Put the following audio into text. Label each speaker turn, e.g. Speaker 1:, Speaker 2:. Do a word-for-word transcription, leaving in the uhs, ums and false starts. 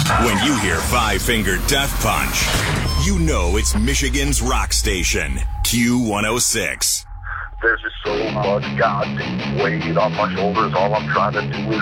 Speaker 1: When you hear Five Finger Death Punch, you know it's Michigan's rock station, Q one oh six.
Speaker 2: There's just so much goddamn weight on my shoulders. All I'm trying to do is